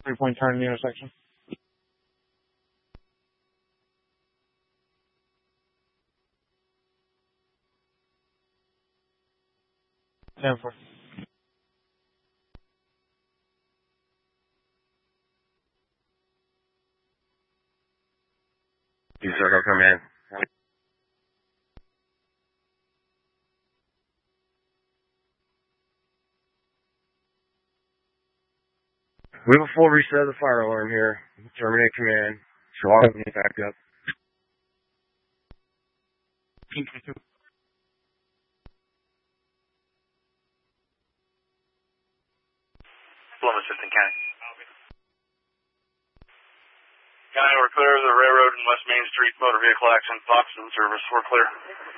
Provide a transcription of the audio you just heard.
3-point turn in the intersection. 10-4. Circle Command. We have a full reset of the fire alarm here. Terminate command. Chihuahua, back up. 15-22. Plum Assistant County. County, we're clear of the railroad and West Main Street motor vehicle accident. Fox in service. We're clear.